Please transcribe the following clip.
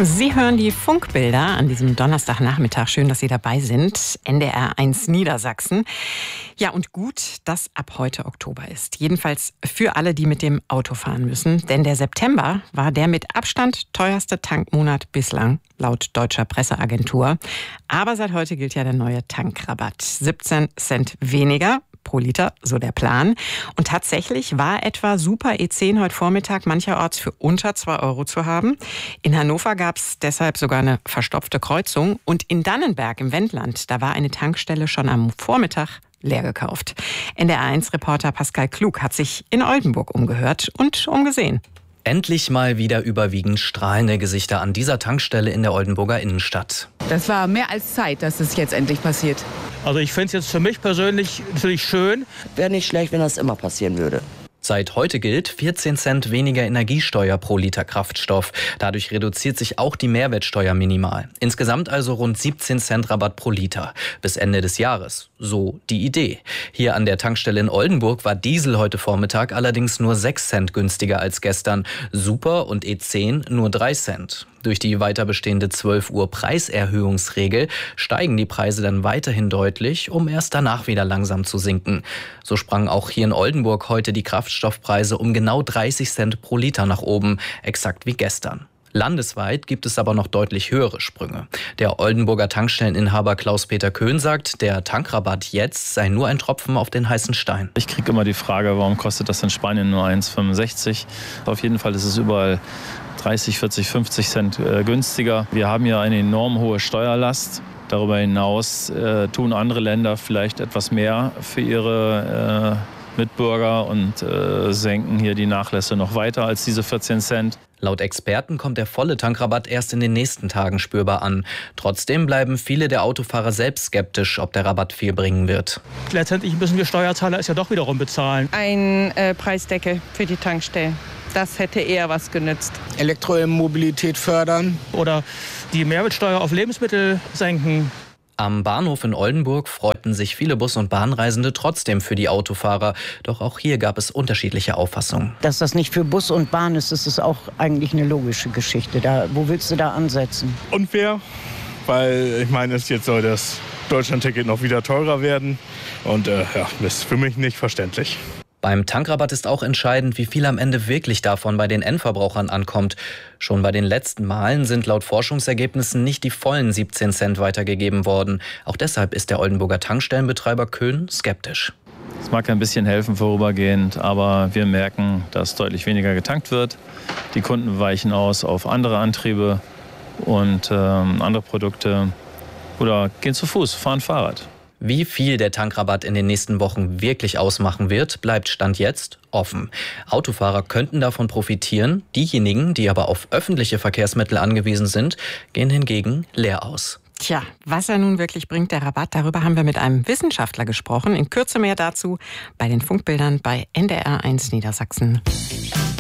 Sie hören die Funkbilder an diesem Donnerstagnachmittag. Schön, dass Sie dabei sind. NDR 1 Niedersachsen. Ja, und gut, dass ab heute Oktober ist. Jedenfalls für alle, die mit dem Auto fahren müssen. Denn der September war der mit Abstand teuerste Tankmonat bislang, laut deutscher Presseagentur. Aber seit heute gilt ja der neue Tankrabatt. 17 Cent weniger pro Liter, so der Plan. Und tatsächlich war etwa Super E10 heute Vormittag mancherorts für unter 2 Euro zu haben. In Hannover gab es deshalb sogar eine verstopfte Kreuzung. Und in Dannenberg im Wendland, da war eine Tankstelle schon am Vormittag leer gekauft. NDR1-Reporter Pascal Klug hat sich in Oldenburg umgehört und umgesehen. Endlich mal wieder überwiegend strahlende Gesichter an dieser Tankstelle in der Oldenburger Innenstadt. Das war mehr als Zeit, dass es jetzt endlich passiert. Also ich finde es jetzt für mich persönlich natürlich schön. Wäre nicht schlecht, wenn das immer passieren würde. Seit heute gilt 14 Cent weniger Energiesteuer pro Liter Kraftstoff. Dadurch reduziert sich auch die Mehrwertsteuer minimal. Insgesamt also rund 17 Cent Rabatt pro Liter. Bis Ende des Jahres. So die Idee. Hier an der Tankstelle in Oldenburg war Diesel heute Vormittag allerdings nur 6 Cent günstiger als gestern. Super und E10 nur 3 Cent. Durch die weiter bestehende 12 Uhr Preiserhöhungsregel steigen die Preise dann weiterhin deutlich, um erst danach wieder langsam zu sinken. So sprangen auch hier in Oldenburg heute die Kraftstoffpreise um genau 30 Cent pro Liter nach oben, exakt wie gestern. Landesweit gibt es aber noch deutlich höhere Sprünge. Der Oldenburger Tankstelleninhaber Klaus-Peter Köhn sagt, der Tankrabatt jetzt sei nur ein Tropfen auf den heißen Stein. Ich kriege immer die Frage, warum kostet das in Spanien nur 1,65? Auf jeden Fall ist es überall 30, 40, 50 Cent günstiger. Wir haben ja eine enorm hohe Steuerlast. Darüber hinaus tun andere Länder vielleicht etwas mehr für ihre Mitbürger und senken hier die Nachlässe noch weiter als diese 14 Cent. Laut Experten kommt der volle Tankrabatt erst in den nächsten Tagen spürbar an. Trotzdem bleiben viele der Autofahrer selbst skeptisch, ob der Rabatt viel bringen wird. Letztendlich müssen wir Steuerzahler es ja doch wiederum bezahlen. Ein Preisdeckel für die Tankstellen. Das hätte eher was genützt. Elektromobilität fördern. Oder die Mehrwertsteuer auf Lebensmittel senken. Am Bahnhof in Oldenburg freuten sich viele Bus- und Bahnreisende trotzdem für die Autofahrer. Doch auch hier gab es unterschiedliche Auffassungen. Dass das nicht für Bus und Bahn ist, das ist auch eigentlich eine logische Geschichte. Wo willst du da ansetzen? Unfair, weil ich meine, jetzt soll das Deutschlandticket noch wieder teurer werden. Und das ist für mich nicht verständlich. Beim Tankrabatt ist auch entscheidend, wie viel am Ende wirklich davon bei den Endverbrauchern ankommt. Schon bei den letzten Malen sind laut Forschungsergebnissen nicht die vollen 17 Cent weitergegeben worden. Auch deshalb ist der Oldenburger Tankstellenbetreiber Köhn skeptisch. Es mag ein bisschen helfen vorübergehend, aber wir merken, dass deutlich weniger getankt wird. Die Kunden weichen aus auf andere Antriebe und andere Produkte oder gehen zu Fuß, fahren Fahrrad. Wie viel der Tankrabatt in den nächsten Wochen wirklich ausmachen wird, bleibt Stand jetzt offen. Autofahrer könnten davon profitieren. Diejenigen, die aber auf öffentliche Verkehrsmittel angewiesen sind, gehen hingegen leer aus. Tja, was er nun wirklich bringt, der Rabatt, darüber haben wir mit einem Wissenschaftler gesprochen. In Kürze mehr dazu bei den Funkbildern bei NDR 1 Niedersachsen.